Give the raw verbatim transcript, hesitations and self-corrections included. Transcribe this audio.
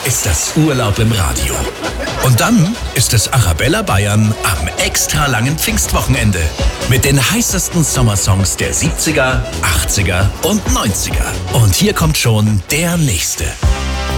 ist das Urlaub im Radio. Und dann ist es Arabella Bayern am extra langen Pfingstwochenende. Mit den heißesten Sommersongs der siebziger, achtziger und neunziger. Und hier kommt schon der nächste.